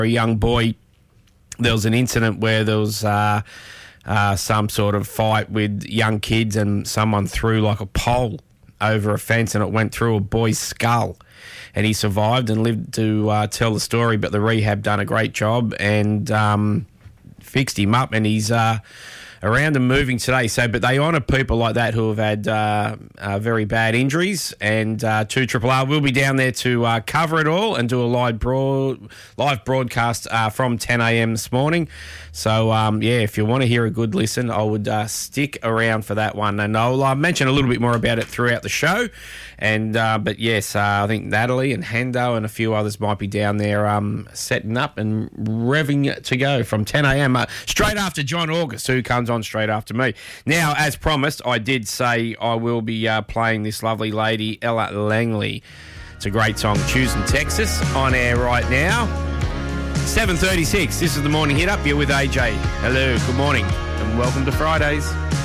a young boy. There was an incident where there was some sort of fight with young kids and someone threw like a pole over a fence and it went through a boy's skull. And he survived and lived to tell the story, but the rehab done a great job and fixed him up, and he's around and moving today. But they honour people like that who have had very bad injuries, and 2RR will be down there to cover it all and do a live broadcast from 10 a.m. this morning. So, if you want to hear a good listen, I would stick around for that one. And I'll mention a little bit more about it throughout the show. And but yes, I think Natalie and Hendo and a few others might be down there setting up and revving to go from 10 a.m. Straight after John August, who comes on straight after me. Now, as promised, I did say I will be playing this lovely lady, Ella Langley. It's a great song, Choosing Texas, on air right now. 7:36, this is the Morning Hit Up. You're with AJ. Hello, good morning, and welcome to Fridays.